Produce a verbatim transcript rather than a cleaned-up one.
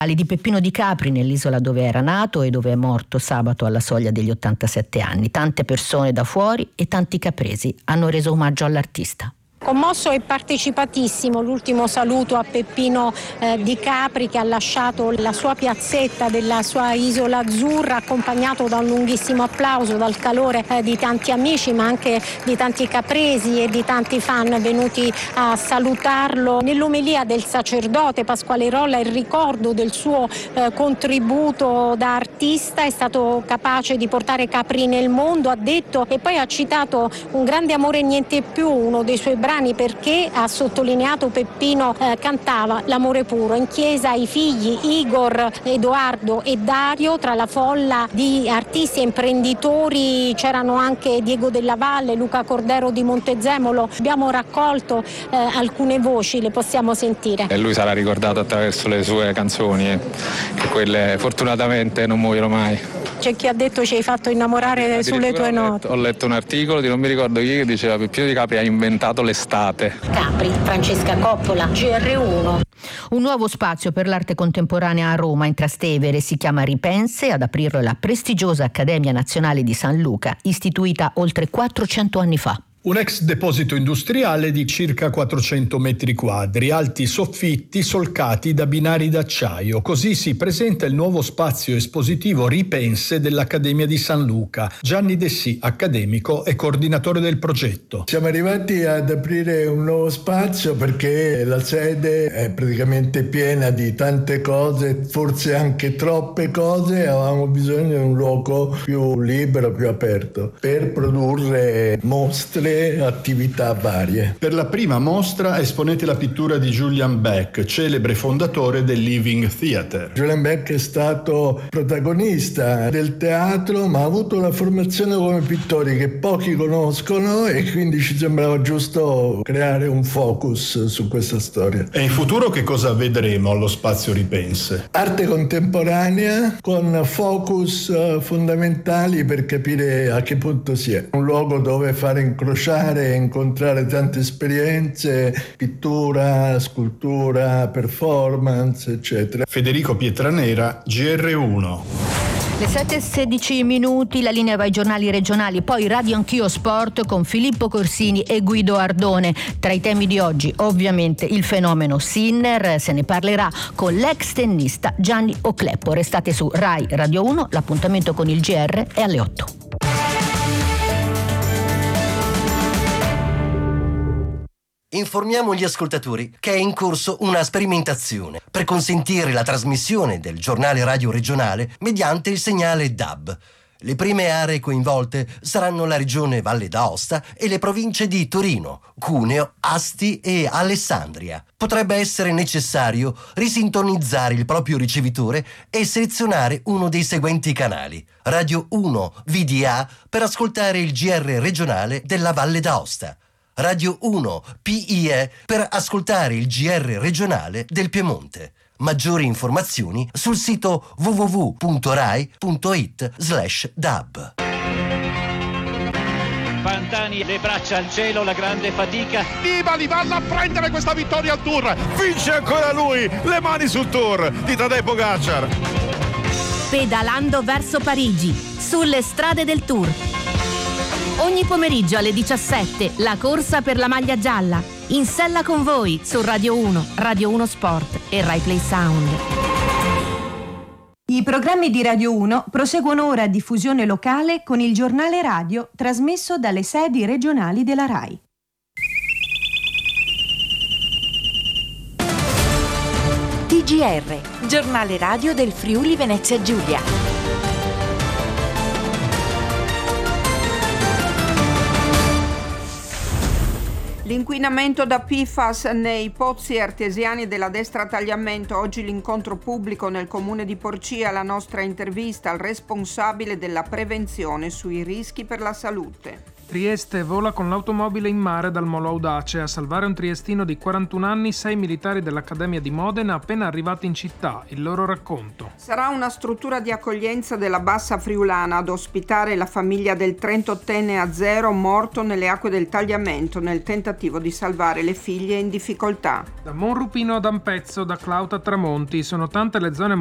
Di Peppino Di Capri, nell'isola dove era nato e dove è morto sabato alla soglia degli ottantasette anni. Tante persone da fuori e tanti capresi hanno reso omaggio all'artista. Commosso e partecipatissimo l'ultimo saluto a Peppino eh, Di Capri, che ha lasciato la sua piazzetta della sua isola azzurra, accompagnato da un lunghissimo applauso, dal calore eh, di tanti amici, ma anche di tanti capresi e di tanti fan venuti a salutarlo. Nell'omelia del sacerdote Pasquale Rolla, il ricordo del suo eh, contributo da artista, è stato capace di portare Capri nel mondo, ha detto, e poi ha citato un grande amore e niente più, uno dei suoi brani, perché ha sottolineato Peppino eh, cantava l'amore puro. In chiesa i figli Igor, Edoardo e Dario, tra la folla di artisti e imprenditori c'erano anche Diego Della Valle, Luca Cordero di Montezemolo. Abbiamo raccolto eh, alcune voci, le possiamo sentire. E lui sarà ricordato attraverso le sue canzoni, eh, che quelle fortunatamente non muoiono mai. C'è chi ha detto ci hai fatto innamorare sulle tue ho note. Letto, ho letto un articolo di non mi ricordo chi che diceva Peppino Di Capri ha inventato l'estate. Capri, Francesca Coppola, G R uno. Un nuovo spazio per l'arte contemporanea a Roma, in Trastevere, si chiama Ripense. Ad aprirlo è la prestigiosa Accademia Nazionale di San Luca, istituita oltre quattrocento anni fa. Un ex deposito industriale di circa quattrocento metri quadri, alti soffitti solcati da binari d'acciaio. Così si presenta il nuovo spazio espositivo Ripense dell'Accademia di San Luca. Gianni Dessì, accademico e coordinatore del progetto. Siamo arrivati ad aprire un nuovo spazio perché la sede è praticamente piena di tante cose, forse anche troppe cose, e avevamo bisogno di un luogo più libero, più aperto, per produrre mostre, attività varie. Per la prima mostra esponete la pittura di Julian Beck, celebre fondatore del Living Theatre. Julian Beck è stato protagonista del teatro, ma ha avuto una formazione come pittore che pochi conoscono, e quindi ci sembrava giusto creare un focus su questa storia. E in futuro che cosa vedremo allo spazio Ripense? Arte contemporanea con focus fondamentali per capire a che punto si è. Un luogo dove fare incrociare e incontrare tante esperienze, pittura, scultura, performance, eccetera. Federico Pietranera, G R uno. Le sette e sedici minuti, la linea va ai giornali regionali, poi Radio Anch'io Sport con Filippo Corsini e Guido Ardone. Tra i temi di oggi, ovviamente, il fenomeno Sinner, se ne parlerà con l'ex tennista Gianni Ocleppo. Restate su Rai Radio uno, l'appuntamento con il G R è alle otto. Informiamo gli ascoltatori che è in corso una sperimentazione per consentire la trasmissione del giornale radio regionale mediante il segnale D A B. Le prime aree coinvolte saranno la regione Valle d'Aosta e le province di Torino, Cuneo, Asti e Alessandria. Potrebbe essere necessario risintonizzare il proprio ricevitore e selezionare uno dei seguenti canali: Radio uno V D A per ascoltare il G R regionale della Valle d'Aosta, Radio uno P I E per ascoltare il G R regionale del Piemonte. Maggiori informazioni sul sito w w w punto rai punto it slash d a b. Pantani, le braccia al cielo, la grande fatica. Nibali vanno a prendere questa vittoria al Tour. Vince ancora lui, le mani sul Tour di Tadej Pogacar. Pedalando verso Parigi, sulle strade del Tour. Ogni pomeriggio alle diciassette, la corsa per la maglia gialla. In sella con voi su Radio uno, Radio uno Sport e Rai Play Sound. I programmi di Radio uno proseguono ora a diffusione locale con il giornale radio trasmesso dalle sedi regionali della Rai. T G R, giornale radio del Friuli Venezia Giulia. L'inquinamento da P F A S nei pozzi artesiani della destra tagliamento. Oggi l'incontro pubblico nel comune di Porcia, la nostra intervista al responsabile della prevenzione sui rischi per la salute. Trieste vola con l'automobile in mare dal Molo Audace. A salvare un triestino di quarantuno anni, sei militari dell'Accademia di Modena appena arrivati in città. Il loro racconto. Sarà una struttura di accoglienza della Bassa Friulana ad ospitare la famiglia del trentottenne azero morto nelle acque del Tagliamento nel tentativo di salvare le figlie in difficoltà. Da Monrupino ad Ampezzo, da Clauta a Tramonti, sono tante le zone